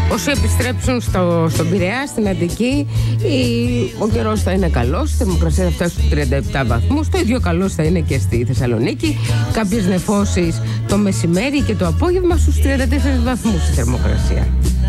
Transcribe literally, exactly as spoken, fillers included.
Όσοι επιστρέψουν στο, στον Πειραιά, στην Αττική, η, ο καιρός θα είναι καλός. Η θερμοκρασία θα φτάσει στους τριάντα επτά βαθμούς. Το ίδιο καλός θα είναι και στη Θεσσαλονίκη. Κάποιες νεφώσεις το μεσημέρι και το απόγευμα στους τριάντα τέσσερις βαθμούς η θερμοκρασία.